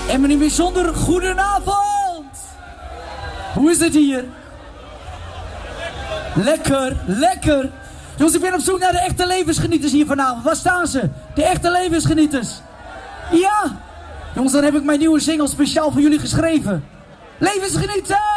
En meneer bijzonder, goedenavond. Hoe is het hier? Lekker, lekker. Jongens, ik ben op zoek naar de echte levensgenieters hier vanavond. Waar staan ze? De echte levensgenieters. Ja. Jongens, dan heb ik mijn nieuwe single speciaal voor jullie geschreven. Levensgenieten!